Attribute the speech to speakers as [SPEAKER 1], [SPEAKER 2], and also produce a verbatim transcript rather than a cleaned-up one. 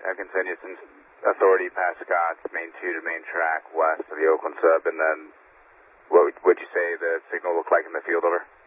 [SPEAKER 1] ten continues in authority past Scott's, main two to main track, west of the Oakland sub, and then what would you say the signal looked like in the field, over?